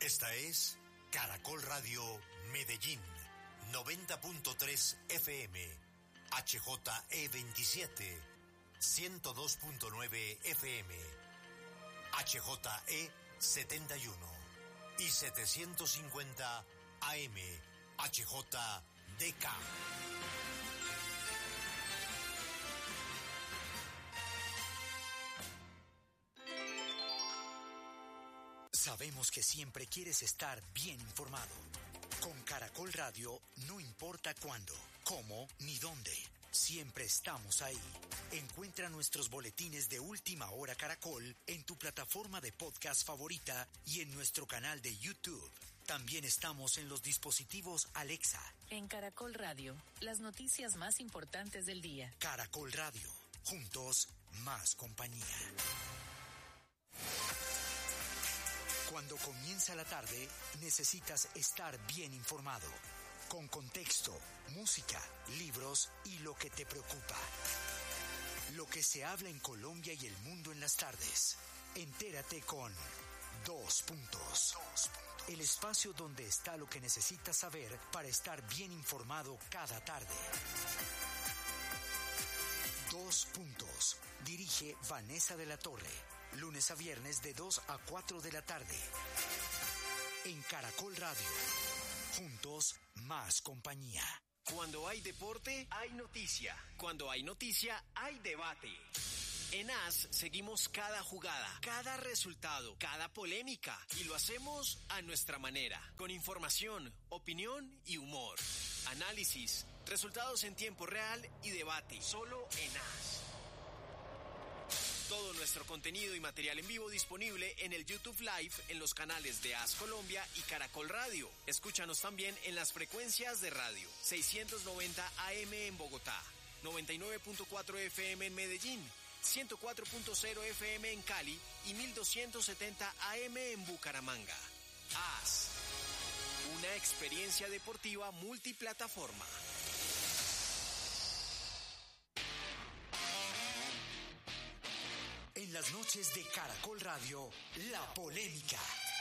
Esta es Caracol Radio Medellín, 90.3 FM, HJE27, 102.9 FM, HJE71 y 750 AM, HJDK. Sabemos que siempre quieres estar bien informado. Con Caracol Radio no importa cuándo, cómo ni dónde. Siempre estamos ahí. Encuentra nuestros boletines de Última Hora Caracol en tu plataforma de podcast favorita y en nuestro canal de YouTube. También estamos en los dispositivos Alexa. En Caracol Radio, las noticias más importantes del día. Caracol Radio, juntos, más compañía. Cuando comienza la tarde, necesitas estar bien informado, con contexto, música, libros y lo que te preocupa. Lo que se habla en Colombia y el mundo en las tardes. Entérate con Dos Puntos. El espacio donde está lo que necesitas saber para estar bien informado cada tarde. Dos Puntos. Dirige Vanessa de la Torre. Lunes a viernes de 2 a 4 de la tarde. En Caracol Radio. Juntos, más compañía. Cuando hay deporte, hay noticia. Cuando hay noticia, hay debate. En AS seguimos cada jugada, cada resultado, cada polémica. Y lo hacemos a nuestra manera. Con información, opinión y humor. Análisis, resultados en tiempo real y debate. Solo en AS. Todo nuestro contenido y material en vivo disponible en el YouTube Live en los canales de AS Colombia y Caracol Radio. Escúchanos también en las frecuencias de radio 690 AM en Bogotá, 99.4 FM en Medellín, 104.0 FM en Cali y 1270 AM en Bucaramanga. AS, una experiencia deportiva multiplataforma. En las noches de Caracol Radio, la polémica.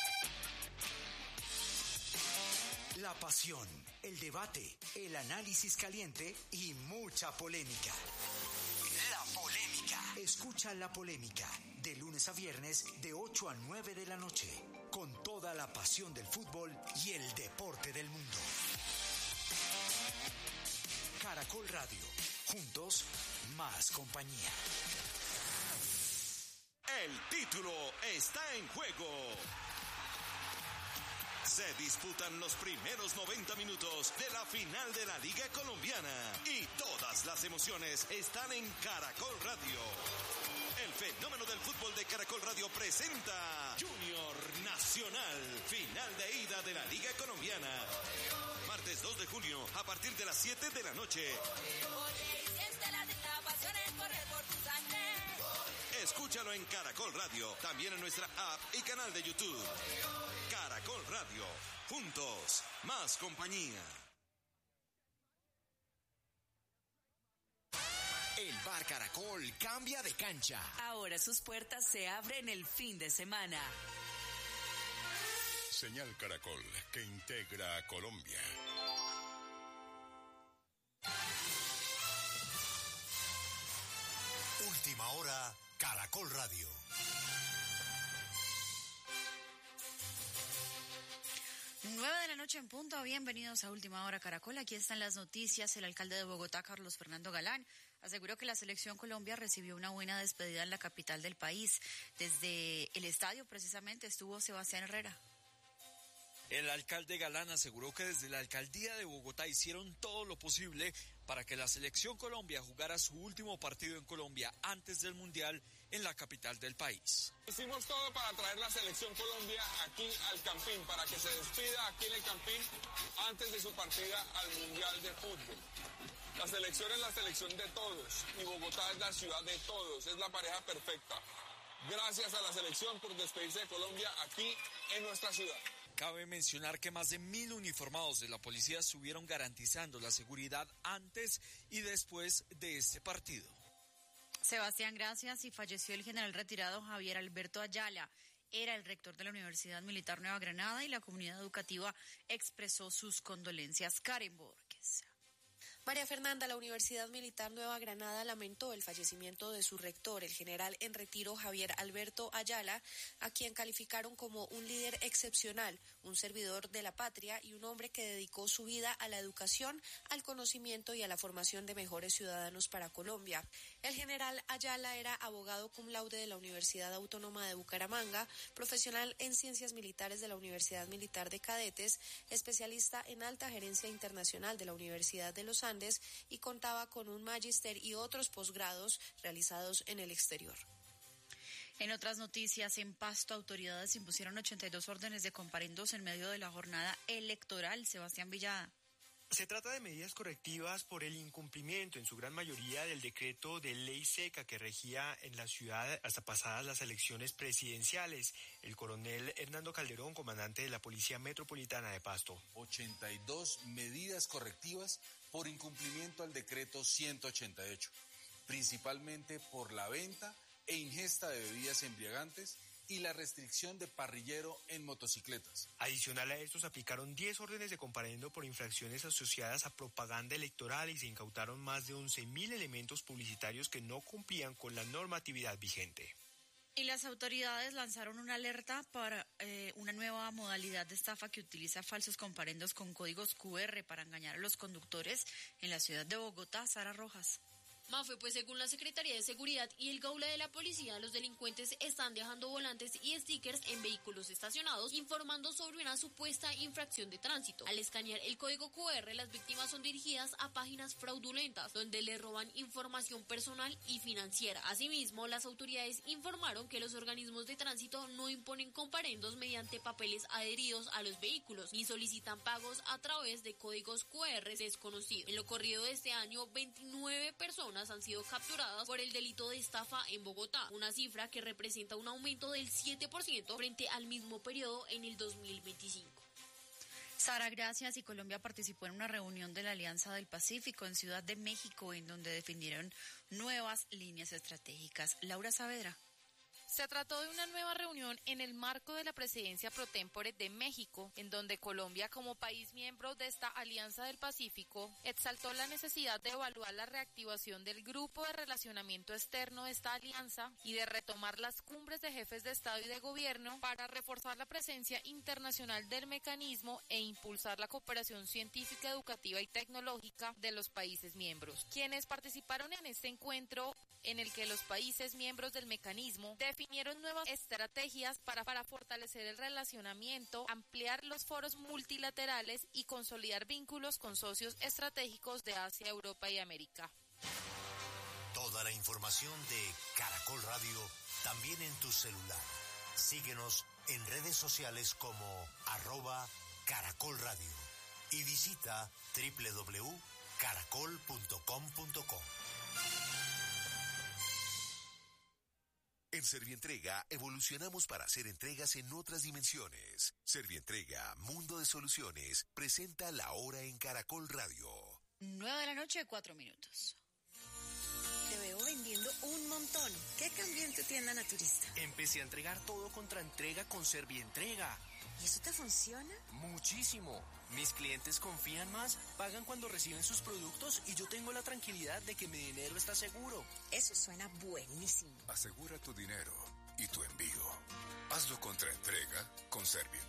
La pasión, el debate, el análisis caliente y mucha polémica. La polémica. Escucha La Polémica, de lunes a viernes de 8 a 9 de la noche, con toda la pasión del fútbol y el deporte del mundo. Caracol Radio, juntos, más compañía. El título está en juego. Se disputan los primeros 90 minutos de la final de la Liga Colombiana y todas las emociones están en Caracol Radio. El fenómeno del fútbol de Caracol Radio presenta Junior Nacional, final de ida de la Liga Colombiana. Martes 2 de junio a partir de las 7 de la noche. Escúchalo en Caracol Radio, también en nuestra app y canal de YouTube. Caracol Radio, juntos, más compañía. El Bar Caracol cambia de cancha. Ahora sus puertas se abren el fin de semana. Señal Caracol, que integra a Colombia. Última Hora, Caracol Radio. Nueve de la noche en punto, bienvenidos a Última Hora Caracol. Aquí están las noticias. El alcalde de Bogotá, Carlos Fernando Galán, aseguró que la Selección Colombia recibió una buena despedida en la capital del país. Desde el estadio precisamente estuvo Sebastián Herrera. El alcalde Galán aseguró que desde la alcaldía de Bogotá hicieron todo lo posible para que la Selección Colombia jugara su último partido en Colombia antes del Mundial en la capital del país. Hicimos todo para traer la Selección Colombia aquí al Campín, para que se despida aquí en el Campín antes de su partida al Mundial de Fútbol. La selección es la selección de todos y Bogotá es la ciudad de todos, es la pareja perfecta. Gracias a la selección por despedirse de Colombia aquí en nuestra ciudad. Cabe mencionar que más de 1.000 uniformados de la policía estuvieron garantizando la seguridad antes y después de este partido. Sebastián, gracias. Y falleció el general retirado Javier Alberto Ayala, era el rector de la Universidad Militar Nueva Granada y la comunidad educativa expresó sus condolencias. Karen Borges. María Fernanda, la Universidad Militar Nueva Granada lamentó el fallecimiento de su rector, el general en retiro Javier Alberto Ayala, a quien calificaron como un líder excepcional, un servidor de la patria y un hombre que dedicó su vida a la educación, al conocimiento y a la formación de mejores ciudadanos para Colombia. El general Ayala era abogado cum laude de la Universidad Autónoma de Bucaramanga, profesional en ciencias militares de la Universidad Militar de Cadetes, especialista en alta gerencia internacional de la Universidad de los Andes y contaba con un magíster y otros posgrados realizados en el exterior. En otras noticias, en Pasto, autoridades impusieron 82 órdenes de comparendos en medio de la jornada electoral. Sebastián Villada. Se trata de medidas correctivas por el incumplimiento, en su gran mayoría, del decreto de ley seca que regía en la ciudad hasta pasadas las elecciones presidenciales. El coronel Hernando Calderón, comandante de la Policía Metropolitana de Pasto. 82 medidas correctivas por incumplimiento al decreto 188, principalmente por la venta e ingesta de bebidas embriagantes y la restricción de parrillero en motocicletas. Adicional a estos, aplicaron 10 órdenes de comparendo por infracciones asociadas a propaganda electoral y se incautaron más de 11.000 elementos publicitarios que no cumplían con la normatividad vigente. Y las autoridades lanzaron una alerta para una nueva modalidad de estafa que utiliza falsos comparendos con códigos QR para engañar a los conductores en la ciudad de Bogotá. Sara Rojas. Mafe, pues según la Secretaría de Seguridad y el Gaula de la Policía, los delincuentes están dejando volantes y stickers en vehículos estacionados informando sobre una supuesta infracción de tránsito. Al escanear el código QR, las víctimas son dirigidas a páginas fraudulentas donde le roban información personal y financiera. Asimismo, las autoridades informaron que los organismos de tránsito no imponen comparendos mediante papeles adheridos a los vehículos ni solicitan pagos a través de códigos QR desconocidos. En lo corrido de este año, 29 personas han sido capturadas por el delito de estafa en Bogotá, una cifra que representa un aumento del 7% frente al mismo periodo en el 2025. Sara, gracias. Y Colombia participó en una reunión de la Alianza del Pacífico en Ciudad de México, en donde definieron nuevas líneas estratégicas. Laura Saavedra. Se trató de una nueva reunión en el marco de la presidencia pro tempore de México, en donde Colombia, como país miembro de esta Alianza del Pacífico, exaltó la necesidad de evaluar la reactivación del grupo de relacionamiento externo de esta alianza y de retomar las cumbres de jefes de Estado y de Gobierno para reforzar la presencia internacional del mecanismo e impulsar la cooperación científica, educativa y tecnológica de los países miembros. Quienes participaron en este encuentro, en el que los países miembros del mecanismo definieron nuevas estrategias para fortalecer el relacionamiento, ampliar los foros multilaterales y consolidar vínculos con socios estratégicos de Asia, Europa y América. Toda la información de Caracol Radio también en tu celular. Síguenos en redes sociales como @Caracol Radio y visita www.caracol.com.co. En Servientrega evolucionamos para hacer entregas en otras dimensiones. Servientrega, Mundo de Soluciones, presenta La Hora en Caracol Radio. 9:04 p.m. Te veo vendiendo un montón. ¿Qué cambió en tu tienda naturista? Empecé a entregar todo contra entrega con Servientrega. ¿Y eso te funciona? Muchísimo. Mis clientes confían más, pagan cuando reciben sus productos y yo tengo la tranquilidad de que mi dinero está seguro. Eso suena buenísimo. Asegura tu dinero y tu envío. Hazlo contra entrega con Servientrega.